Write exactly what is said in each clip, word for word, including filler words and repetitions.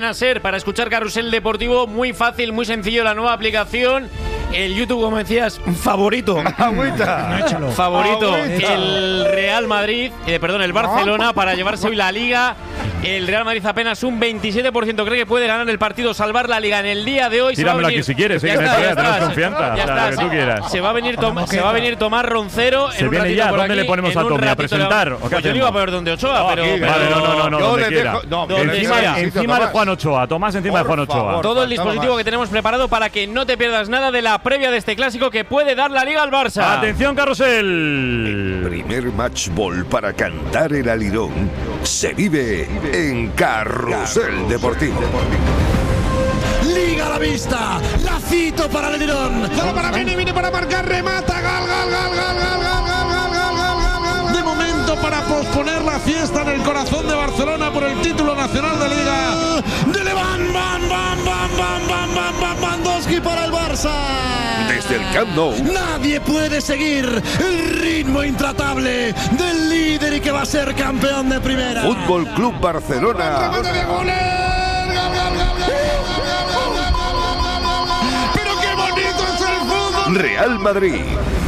A ser para escuchar Carrusel Deportivo, muy fácil, muy sencillo, la nueva aplicación. El YouTube, como decías, favorito. Agüita. Favorito. Agüita. El Real Madrid, eh, perdón, el Barcelona para llevarse hoy la Liga. El Real Madrid apenas un veintisiete por ciento cree que puede ganar el partido, salvar la Liga en el día de hoy. Tíramelo aquí si quieres, eh, que me tengas confianza. Ya está, lo que tú quieras. Se va a venir, Tom, se va a venir Tomás Roncero. Se viene ya. ¿Dónde le ponemos a Tommy? ¿A presentar? Pues yo le iba a poner donde Ochoa, pero. Vale, no, no, no, no, donde quiera. Encima, encima de Juan Ochoa. Tomás encima de Juan Ochoa. Todo el dispositivo que tenemos preparado para que no te pierdas nada de la previa de este clásico que puede dar la Liga al Barça. Atención, Carrusel. El primer match ball para cantar el alirón se vive en Carrusel Deportivo. Liga a la vista, lacito para el alirón. Solo para Vini, Vini para marcar, remata, gal, gal, gal, gal, gal, gal, gal, gal, gal, gal, gal. De momento para posponer la fiesta en el corazón de Barcelona por el título nacional de Liga. De Leván, van, van, van, van, van, van, van, Bandowski para el Barça. Desde el Camp Nou. Nadie puede seguir el ritmo intratable del líder y que va a ser campeón de primera. Fútbol Club Barcelona. Remate de goles. Gal, gal, gal, gal, gal, gal, gal, gal, gal, gal. Pero qué bonito es el fútbol. Real Madrid.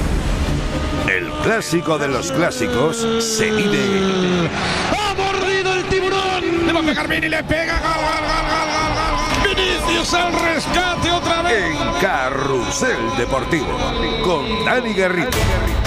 El clásico de los clásicos se vive. Ha mordido el tiburón. Le va a pegar Vini, le pega. Gal, gal, gal, gal, gal, gal. Vinicius al rescate otra vez. En Carrusel Deportivo con Dani Garrido.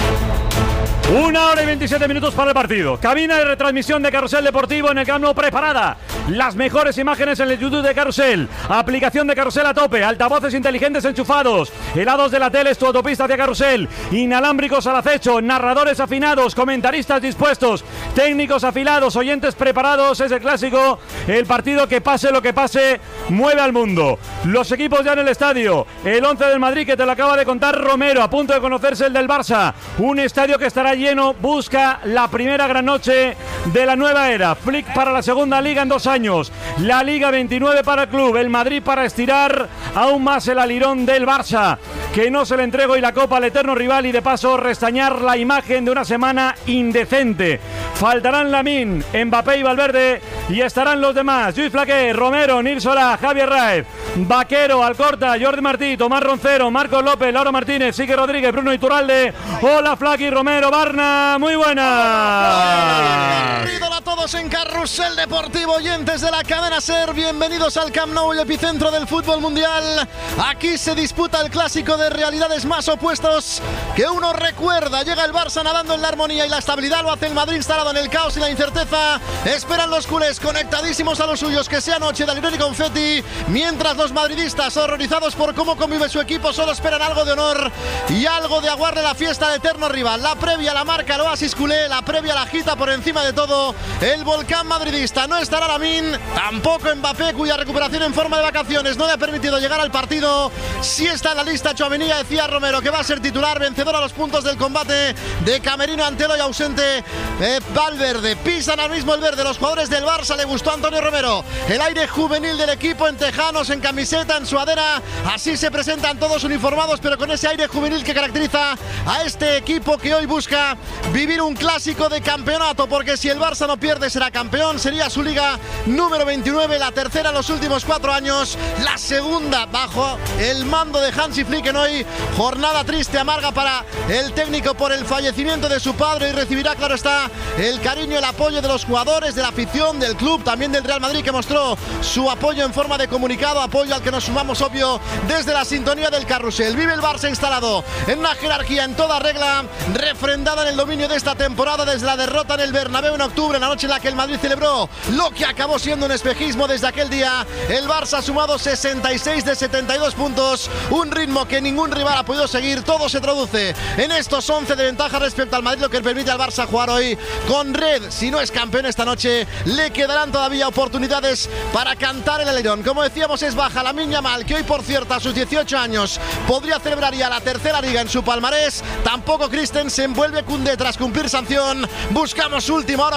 Una hora y veintisiete minutos para el partido. Cabina de retransmisión de Carrusel Deportivo en el Camp Nou preparada. Las mejores imágenes en el YouTube de Carrusel. Aplicación de Carrusel a tope. Altavoces inteligentes enchufados. Helados de la tele es tu autopista hacia Carrusel. Inalámbricos al acecho. Narradores afinados. Comentaristas dispuestos. Técnicos afilados. Oyentes preparados. Es el clásico. El partido que pase lo que pase mueve al mundo. Los equipos ya en el estadio. El once del Madrid que te lo acaba de contar Romero. A punto de conocerse el del Barça. Un estadio que estará lleno, busca la primera gran noche de la nueva era. Flick para la segunda liga en dos años. La Liga veintinueve para el club. El Madrid para estirar aún más el alirón del Barça. Que no se le entregó y la copa al eterno rival y de paso restañar la imagen de una semana indecente. Faltarán Lamine, Mbappé y Valverde y estarán los demás. Lluís Flaqué, Romero, Nil Solá, Javier Raez, Vaquero, Alcorta, Jordi Martí, Tomás Roncero, Marcos López, Lauro Martínez, Sique Rodríguez, Bruno Iturralde. Hola Flaqui, Romero, Barna, muy buenas. Bienvenidos a todos en Carrusel Deportivo, oyentes de la cadena SER. Bienvenidos al Camp Nou, el epicentro del fútbol mundial. Aquí se disputa el clásico de realidades más opuestos que uno recuerda. Llega el Barça nadando en la armonía y la estabilidad, lo hace el Madrid instalado en el caos y la incerteza. Esperan los culés conectadísimos a los suyos que sea noche de alirón y confeti, mientras los madridistas, horrorizados por cómo convive su equipo, solo esperan algo de honor y algo de aguarle la fiesta al eterno rival. La previa la marca el oasis culé, la previa la agita por encima de todo el volcán madridista. No estará Lamine, tampoco Mbappé, cuya recuperación en forma de vacaciones no le ha permitido llegar al partido. Sí está en la lista Tchouaméni, decía Romero que va a ser titular, vencedor a los puntos del combate de Camerino ante el hoy ausente eh, Valverde. Pisan al mismo el verde los jugadores del Barça. Le gustó a Antonio Romero el aire juvenil del equipo, en tejanos, en camiseta, en sudadera. Así se presentan todos uniformados, pero con ese aire juvenil que caracteriza a este equipo que hoy busca vivir un clásico de campeonato, porque si el Barça no pierde será campeón, sería su liga número veintinueve, la tercera en los últimos cuatro años, la segunda bajo el mando de Hansi Flick en hoy. Jornada triste, amarga para el técnico por el fallecimiento de su padre, y recibirá, claro está, el cariño, el apoyo de los jugadores, de la afición, del club, también del Real Madrid, que mostró su apoyo en forma de comunicado, apoyo al que nos sumamos, obvio, desde la sintonía del Carrusel. Vive el Barça instalado en una jerarquía en toda regla, refrendada en el dominio de esta temporada desde la derrota en el Bernabéu en octubre, la noche en la que el Madrid celebró lo que acabó siendo un espejismo. Desde aquel día el Barça ha sumado sesenta y seis de setenta y dos puntos, un ritmo que ningún rival ha podido seguir. Todo se traduce en estos once de ventaja respecto al Madrid, lo que permite al Barça jugar hoy con red. Si no es campeón esta noche, le quedarán todavía oportunidades para cantar el alirón. Como decíamos, es baja Lamine Yamal, que hoy, por cierto, a sus dieciocho años podría celebrar ya la tercera liga en su palmarés. Tampoco Christensen, vuelve Koundé tras cumplir sanción. Buscamos última hora culé,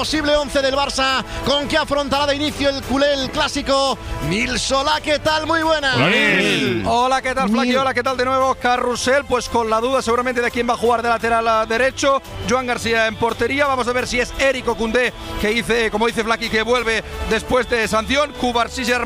posible once del Barça, con que afrontará de inicio el culé el clásico. Nil Solá, ¿qué tal? Muy buena. Hola, Nil. Hola, ¿qué tal, Flaqui? Nil. Hola, ¿qué tal de nuevo? Carrusel, pues con la duda seguramente de quién va a jugar de lateral derecho. Joan García en portería. Vamos a ver si es Eric Koundé, que dice, como dice Flaqui, que vuelve después de sanción. Cubarsí